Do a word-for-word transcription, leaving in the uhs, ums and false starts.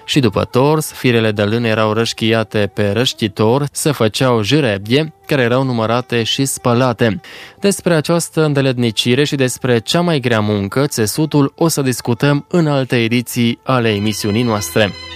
Și după tors, firele de lână erau rășchiate pe rășchitor, se făceau jirebie, care erau numărate și spălate. Despre această îndeletnicire și despre cea mai grea muncă, țesutul, o să discutăm în alte ediții ale emisiunii noastre.